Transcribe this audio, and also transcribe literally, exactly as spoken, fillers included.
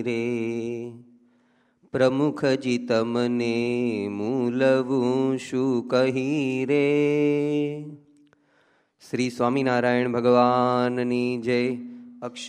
રે પ્રમુખજી તમને મૂલવું શું કહી રે. શ્રી સ્વામિનારાયણ ભગવાનની જય. અક્ષર